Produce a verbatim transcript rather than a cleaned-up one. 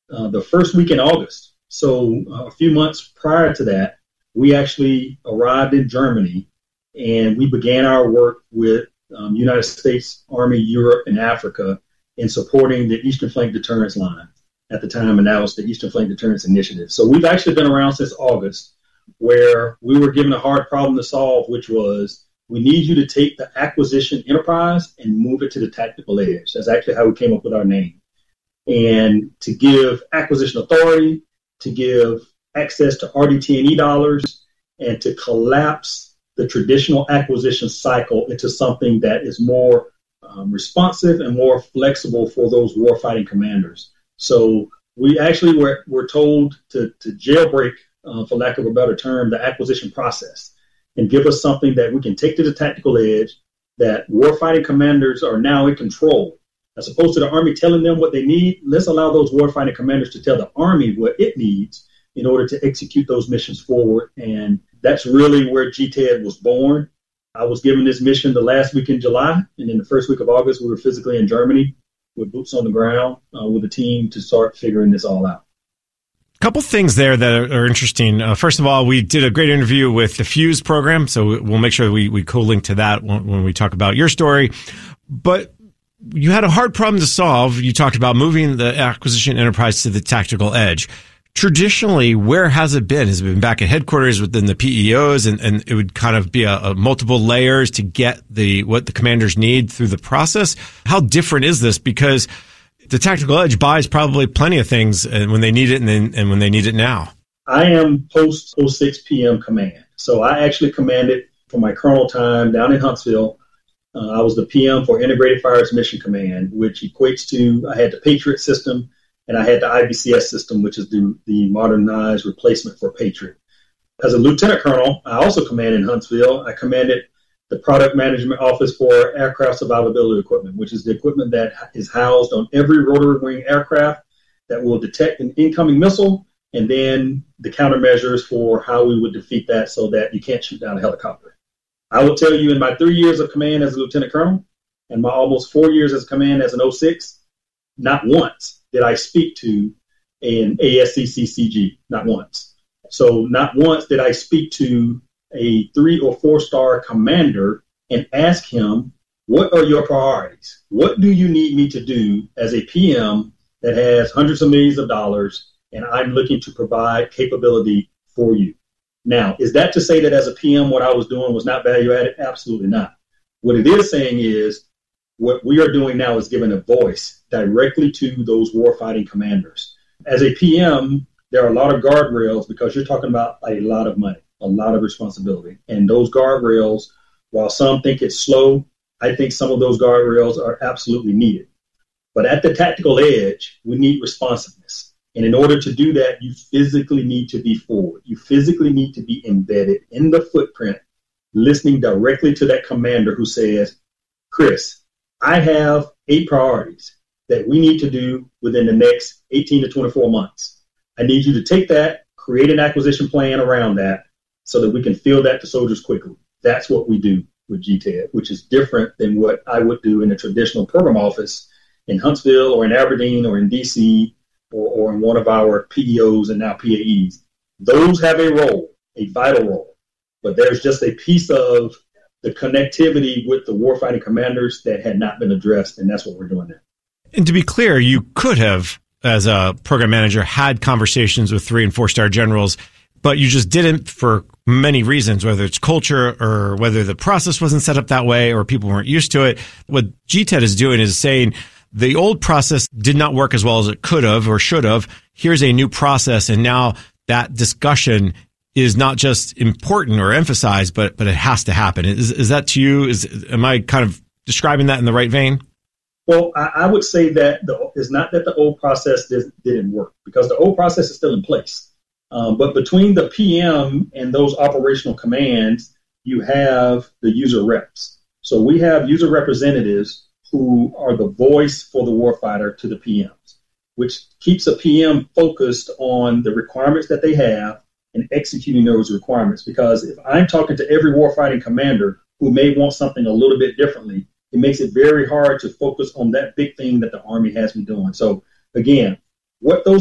uh, the first week in August. So uh, a few months prior to that, we actually arrived in Germany, and we began our work with um, United States Army, Europe, and Africa in supporting the Eastern Flank Deterrence Line at the time, and that was the Eastern Flank Deterrence Initiative. So we've actually been around since August, where we were given a hard problem to solve, which was we need you to take the acquisition enterprise and move it to the tactical edge. That's actually how we came up with our name. And to give acquisition authority, to give access to R D T and E dollars, and to collapse the traditional acquisition cycle into something that is more um, responsive and more flexible for those warfighting commanders. So we actually were, were told to, to jailbreak, uh, for lack of a better term, the acquisition process and give us something that we can take to the tactical edge, that warfighting commanders are now in control. As opposed to the Army telling them what they need, let's allow those warfighting commanders to tell the Army what it needs in order to execute those missions forward. And that's really where G T E D was born. I was given this mission the last week in July, and in the first week of August, we were physically in Germany with boots on the ground uh, with a team to start figuring this all out. A couple things there that are, are interesting. Uh, first of all, we did a great interview with the FUSE program, so we'll make sure we, we co-link to that when, when we talk about your story. But you had a hard problem to solve. You talked about moving the acquisition enterprise to the tactical edge. Traditionally, where has it been? Has it been back at headquarters within the P E Os, and, and it would kind of be a, a multiple layers to get the what the commanders need through the process? How different is this? Because the tactical edge buys probably plenty of things and when they need it and then, and when they need it now. I am post oh six p.m. command. So I actually commanded for my colonel time down in Huntsville. Uh, I was the P M for Integrated Fires Mission Command, which equates to I had the Patriot system and I had the I B C S system, which is the, the modernized replacement for Patriot. As a lieutenant colonel, I also commanded in Huntsville. I commanded the Product Management Office for Aircraft Survivability Equipment, which is the equipment that is housed on every rotary wing aircraft that will detect an incoming missile, and then the countermeasures for how we would defeat that so that you can't shoot down a helicopter. I will tell you, in my three years of command as a lieutenant colonel and my almost four years as command as an oh six, not once did I speak to an A S C C C G, not once. So not once did I speak to a three or four star commander and ask him, what are your priorities? What do you need me to do as a P M that has hundreds of millions of dollars and I'm looking to provide capability for you? Now, is that to say that as a P M, what I was doing was not value added? Absolutely not. What it is saying is what we are doing now is giving a voice directly to those warfighting commanders. As a P M, there are a lot of guardrails because you're talking about a lot of money, a lot of responsibility. And those guardrails, while some think it's slow, I think some of those guardrails are absolutely needed. But at the tactical edge, we need responsiveness. And in order to do that, you physically need to be forward. You physically need to be embedded in the footprint, listening directly to that commander who says, Chris, I have eight priorities that we need to do within the next eighteen to twenty-four months. I need you to take that, create an acquisition plan around that so that we can field that to soldiers quickly. That's what we do with G T E D, which is different than what I would do in a traditional program office in Huntsville or in Aberdeen or in D C or, or in one of our P E Os and now P A Es. Those have a role, a vital role, but there's just a piece of the connectivity with the warfighting commanders that had not been addressed, and that's what we're doing now. And to be clear, you could have, as a program manager, had conversations with three and four star generals, but you just didn't for many reasons, whether it's culture or whether the process wasn't set up that way or people weren't used to it. What G T E D is doing is saying the old process did not work as well as it could have or should have. Here's a new process, and now that discussion is not just important or emphasized, but but it has to happen. Is is that to you? Is am I kind of describing that in the right vein? Well, I, I would say that the, it's not that the old process did, didn't work, because the old process is still in place. Um, but between the P M and those operational commands, you have the user reps. So we have user representatives who are the voice for the warfighter to the P Ms, which keeps a P M focused on the requirements that they have and executing those requirements. Because if I'm talking to every warfighting commander who may want something a little bit differently, it makes it very hard to focus on that big thing that the Army has been doing. So again, what those